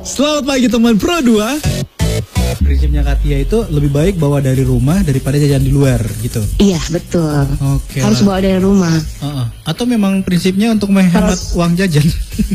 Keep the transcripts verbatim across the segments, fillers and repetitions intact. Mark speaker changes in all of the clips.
Speaker 1: Selamat pagi teman Pro dua. Prinsipnya Katia itu lebih baik bawa dari rumah daripada jajan di luar gitu.
Speaker 2: Iya betul.
Speaker 1: Oke.
Speaker 2: Harus bawa dari rumah.
Speaker 1: Uh-uh. Atau memang prinsipnya untuk menghemat
Speaker 2: Terus,
Speaker 1: uang jajan?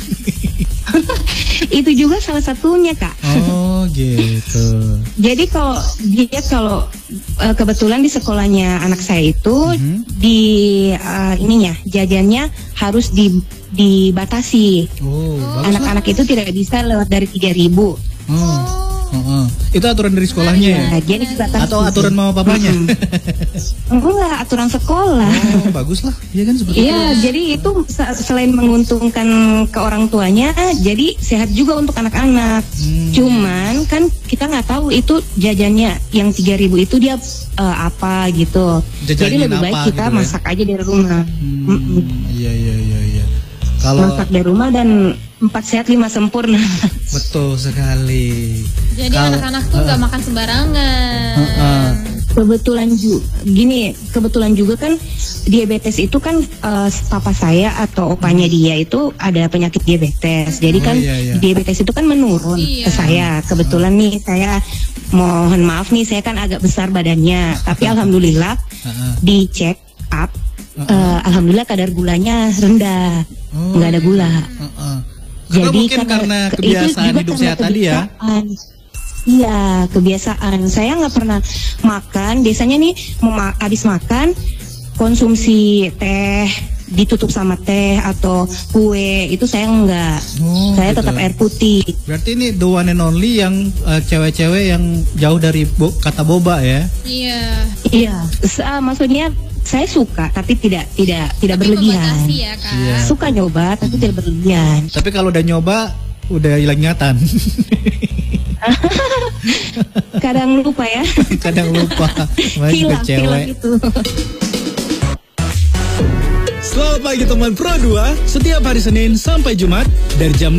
Speaker 2: itu juga salah satunya Kak.
Speaker 1: Oh gitu.
Speaker 2: Jadi kalau dia kalau uh, kebetulan di sekolahnya anak saya itu
Speaker 1: Mm-hmm.
Speaker 2: di uh, ininya jajannya harus di, dibatasi.
Speaker 1: Oh, bagus lah.
Speaker 2: Anak-anak itu tidak bisa lewat dari tiga ribu.
Speaker 1: Oh. Uh-uh. Itu aturan dari sekolahnya ya?
Speaker 2: Nah, jadi dibatasi.
Speaker 1: Atau aturan mama papanya?
Speaker 2: Enggak, aturan sekolah.
Speaker 1: Oh, bagus lah. Iya kan seperti
Speaker 2: Iya, jadi itu selain menguntungkan ke orang tuanya, jadi sehat juga untuk anak-anak.
Speaker 1: Hmm.
Speaker 2: Cuman kan kita nggak tahu itu jajannya yang tiga ribu itu dia uh, apa gitu.
Speaker 1: Jajannya
Speaker 2: jadi lebih baik
Speaker 1: apa
Speaker 2: kita
Speaker 1: gitu ya?
Speaker 2: masak aja dari rumah.
Speaker 1: Hmm,
Speaker 2: Mm-mm.
Speaker 1: iya iya iya iya. Kalau
Speaker 2: Masak dari rumah dan empat sehat lima sempurna.
Speaker 1: betul sekali.
Speaker 3: Jadi
Speaker 1: Kal-
Speaker 3: anak-anak tuh nggak
Speaker 1: uh,
Speaker 3: makan sembarangan.
Speaker 1: uh, uh.
Speaker 2: Kebetulan juga gini, kebetulan juga kan diabetes itu kan uh, papa saya atau opanya dia itu ada penyakit diabetes. Jadi
Speaker 1: Oh,
Speaker 2: kan
Speaker 1: iya, iya.
Speaker 2: diabetes itu kan menurun
Speaker 3: Iya.
Speaker 2: ke saya. Kebetulan nih saya mohon maaf nih saya kan agak besar badannya, tapi alhamdulillah
Speaker 1: Uh-uh.
Speaker 2: di check up
Speaker 1: Uh-uh.
Speaker 2: uh, alhamdulillah kadar gulanya rendah.
Speaker 1: Oh,
Speaker 2: Nggak ada gula.
Speaker 1: Uh-uh. Karena mungkin karena
Speaker 2: ke- itu
Speaker 1: kebiasaan
Speaker 2: juga
Speaker 1: hidup
Speaker 2: karena
Speaker 1: sehat tadi ya.
Speaker 2: kebiasaan. Iya, kebiasaan. Saya nggak pernah makan. Biasanya nih, mau ma- habis makan, konsumsi teh ditutup sama teh atau kue itu saya nggak.
Speaker 1: Oh,
Speaker 2: saya
Speaker 1: gitu.
Speaker 2: tetap air putih.
Speaker 1: Berarti ini the one and only yang uh, cewek-cewek yang jauh dari bo- kata boba ya.
Speaker 3: Iya.
Speaker 2: Iya, S- ah, maksudnya saya suka tapi tidak tidak tidak
Speaker 3: Tapi
Speaker 2: berlebihan.
Speaker 3: membatasi ya kak.
Speaker 1: Iya.
Speaker 2: Suka nyoba tapi tidak berlebihan.
Speaker 1: Tapi kalau udah nyoba udah hilang ingatan.
Speaker 2: Kadang lupa ya.
Speaker 1: Kadang lupa. Masih
Speaker 2: Hilang,
Speaker 1: cewek.
Speaker 2: hilang itu.
Speaker 1: Selamat pagi teman Pro dua. Setiap hari Senin sampai Jumat dari jam